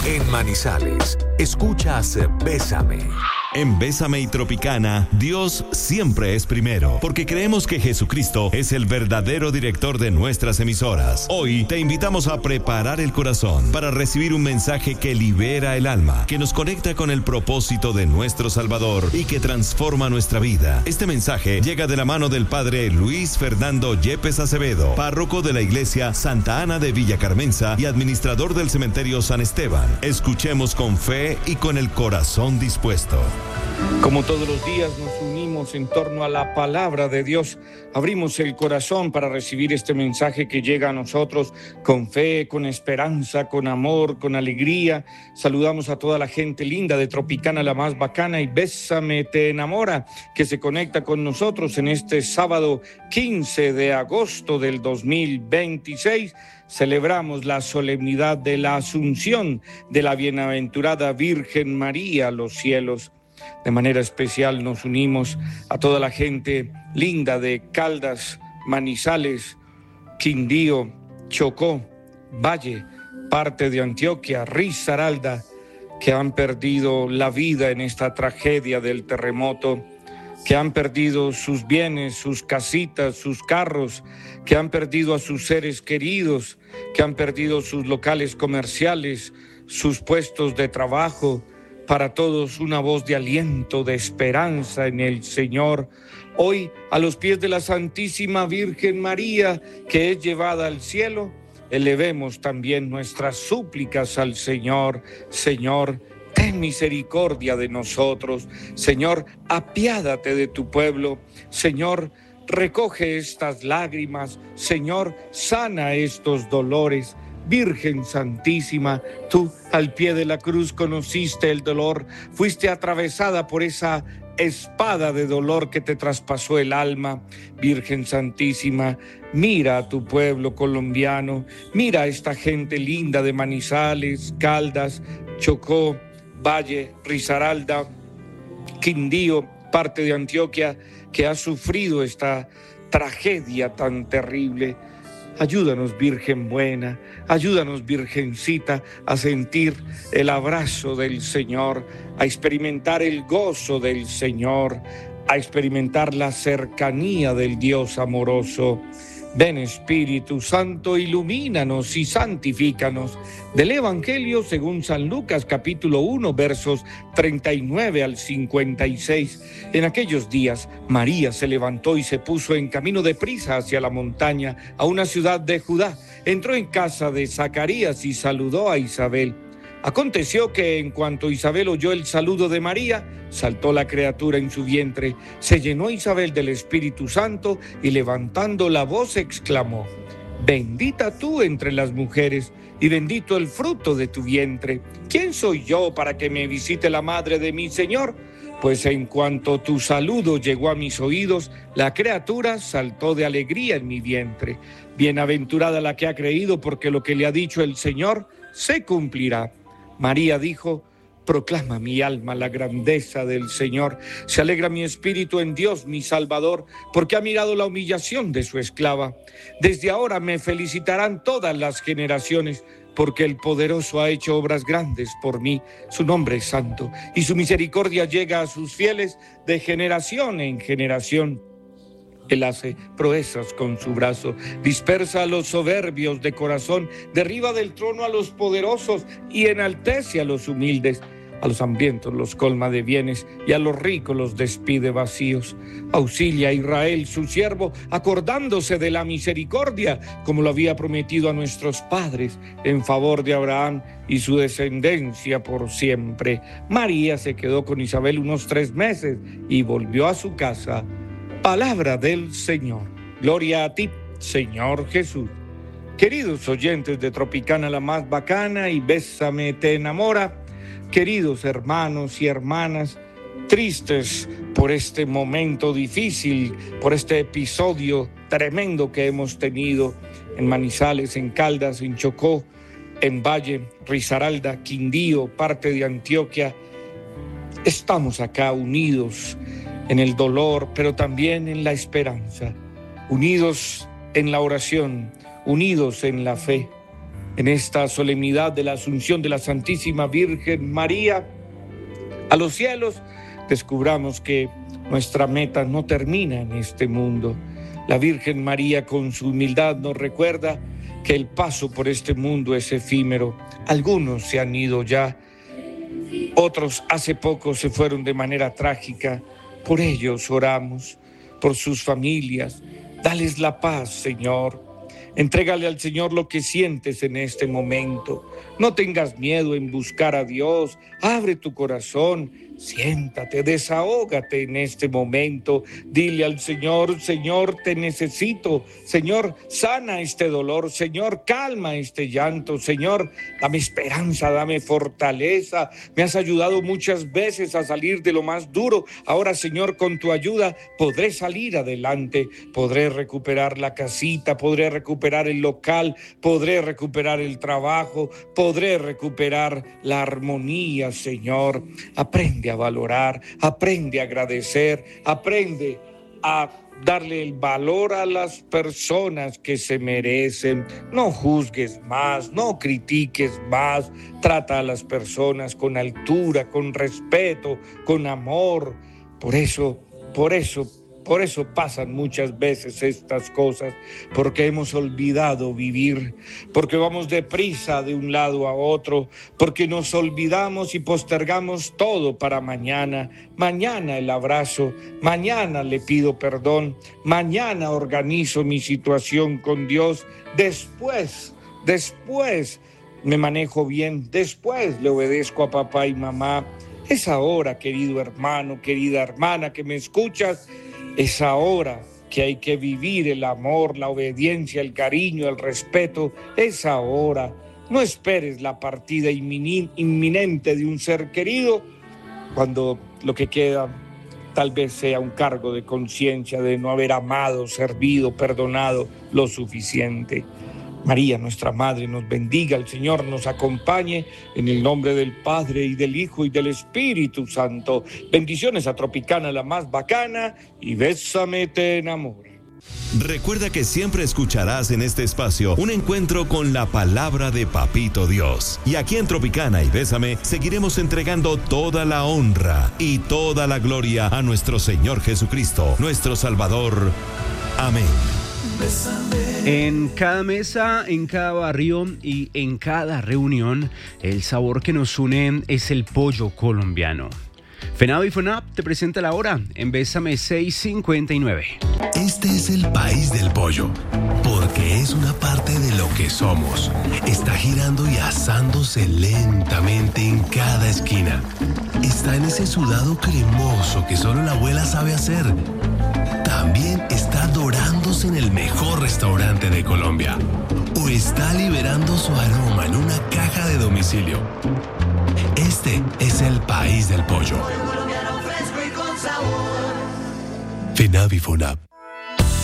En Manizales, escuchas Bésame. En Bésame y Tropicana, Dios siempre es primero, porque creemos que Jesucristo es el verdadero director de nuestras emisoras. Hoy te invitamos a preparar el corazón para recibir un mensaje que libera el alma, que nos conecta con el propósito de nuestro Salvador y que transforma nuestra vida. Este mensaje llega de la mano del Padre Luis Fernando Yepes Acevedo, párroco de la Iglesia Santa Ana de Villa Carmenza y administrador del Cementerio San Esteban. Escuchemos con fe y con el corazón dispuesto. Como todos los días nos unimos en torno a la palabra de Dios, abrimos el corazón para recibir este mensaje que llega a nosotros con fe, con esperanza, con amor, con alegría. Saludamos a toda la gente linda de Tropicana, la más bacana, y Bésame te enamora, que se conecta con nosotros en este sábado 15 de agosto del 2026. Celebramos la solemnidad de la Asunción de la Bienaventurada Virgen María a los cielos. De manera especial nos unimos a toda la gente linda de Caldas, Manizales, Quindío, Chocó, Valle, parte de Antioquia, Risaralda, que han perdido la vida en esta tragedia del terremoto, que han perdido sus bienes, sus casitas, sus carros, que han perdido a sus seres queridos, que han perdido sus locales comerciales, sus puestos de trabajo. Para todos una voz de aliento, de esperanza en el Señor. Hoy, a los pies de la Santísima Virgen María, que es llevada al cielo, elevemos también nuestras súplicas al Señor. Señor, ten misericordia de nosotros. Señor, apiádate de tu pueblo. Señor, recoge estas lágrimas. Señor, sana estos dolores. Virgen Santísima, tú al pie de la cruz conociste el dolor, fuiste atravesada por esa espada de dolor que te traspasó el alma. Virgen Santísima, mira a tu pueblo colombiano, mira a esta gente linda de Manizales, Caldas, Chocó, Valle, Risaralda, Quindío, parte de Antioquia, que ha sufrido esta tragedia tan terrible. Ayúdanos, Virgen buena, ayúdanos, Virgencita, a sentir el abrazo del Señor, a experimentar el gozo del Señor, a experimentar la cercanía del Dios amoroso. Ven, Espíritu Santo, ilumínanos y santifícanos. Del Evangelio según San Lucas, capítulo 1, versos 39 al 56. En aquellos días, María se levantó y se puso en camino de prisa hacia la montaña, a una ciudad de Judá. Entró en casa de Zacarías y saludó a Isabel. Aconteció que en cuanto Isabel oyó el saludo de María, saltó la criatura en su vientre, se llenó Isabel del Espíritu Santo y levantando la voz exclamó: Bendita tú entre las mujeres y bendito el fruto de tu vientre. ¿Quién soy yo para que me visite la madre de mi Señor? Pues en cuanto tu saludo llegó a mis oídos, la criatura saltó de alegría en mi vientre. Bienaventurada la que ha creído, porque lo que le ha dicho el Señor se cumplirá. María dijo: Proclama mi alma la grandeza del Señor. Se alegra mi espíritu en Dios, mi Salvador, porque ha mirado la humillación de su esclava. Desde ahora me felicitarán todas las generaciones, porque el Poderoso ha hecho obras grandes por mí. Su nombre es santo, y su misericordia llega a sus fieles de generación en generación. Él hace proezas con su brazo, dispersa a los soberbios de corazón, derriba del trono a los poderosos y enaltece a los humildes. A los hambrientos los colma de bienes y a los ricos los despide vacíos. Auxilia a Israel, su siervo, acordándose de la misericordia, como lo había prometido a nuestros padres, en favor de Abraham y su descendencia por siempre. María se quedó con Isabel unos 3 meses y volvió a su casa. Palabra del Señor. Gloria a ti, Señor Jesús. Queridos oyentes de Tropicana, la más bacana, y Bésame te enamora, queridos hermanos y hermanas, tristes por este momento difícil, por este episodio tremendo que hemos tenido en Manizales, en Caldas, en Chocó, en Valle, Risaralda, Quindío, parte de Antioquia. Estamos acá unidos en el dolor, pero también en la esperanza, unidos en la oración, unidos en la fe. en esta solemnidad de la Asunción de la Santísima Virgen María a los cielos, descubramos que nuestra meta no termina en este mundo. La Virgen María, con su humildad, nos recuerda que el paso por este mundo es efímero. Algunos se han ido ya, otros hace poco se fueron de manera trágica. Por ellos oramos, por sus familias. Dales la paz, Señor. Entrégale al Señor lo que sientes en este momento. No tengas miedo en buscar a Dios. Abre tu corazón. Siéntate, desahógate en este momento. Dile al Señor: Señor, te necesito. Señor, sana este dolor. Señor, calma este llanto. Señor, dame esperanza, dame fortaleza. Me has ayudado muchas veces a salir de lo más duro. Ahora, Señor, con tu ayuda podré salir adelante. Podré recuperar la casita, podré recuperar el local, podré recuperar el trabajo, podré recuperar la armonía, Señor. Aprende a valorar, aprende a agradecer, aprende a darle el valor a las personas que se merecen. No juzgues más, no critiques más. Trata a las personas con altura, con respeto, con amor. Por eso pasan muchas veces estas cosas, porque hemos olvidado vivir, porque vamos deprisa de un lado a otro, porque nos olvidamos y postergamos todo para mañana. Mañana el abrazo, mañana le pido perdón, mañana organizo mi situación con Dios, después me manejo bien, después le obedezco a papá y mamá. Es ahora, querido hermano, querida hermana que me escuchas, es ahora que hay que vivir el amor, la obediencia, el cariño, el respeto. Es ahora. No esperes la partida inminente de un ser querido cuando lo que queda tal vez sea un cargo de conciencia de no haber amado, servido, perdonado lo suficiente. María, nuestra Madre, nos bendiga, el Señor nos acompañe, en el nombre del Padre, y del Hijo, y del Espíritu Santo. Bendiciones a Tropicana, la más bacana, y Bésame te enamora. Recuerda que siempre escucharás en este espacio un encuentro con la palabra de Papito Dios. Y aquí en Tropicana y Bésame seguiremos entregando toda la honra y toda la gloria a nuestro Señor Jesucristo, nuestro Salvador. Amén. En cada mesa, en cada barrio y en cada reunión, el sabor que nos une es el pollo colombiano. FENAV y FONAP te presenta la hora en Bésame 6:59. Este es el país del pollo, porque es una parte de lo que somos. Está girando y asándose lentamente en cada esquina. Está en ese sudado cremoso que solo la abuela sabe hacer. También está dorándose en el mejor restaurante de Colombia. O está liberando su aroma en una caja de domicilio. Este es el país del pollo. FENAV y FONAP.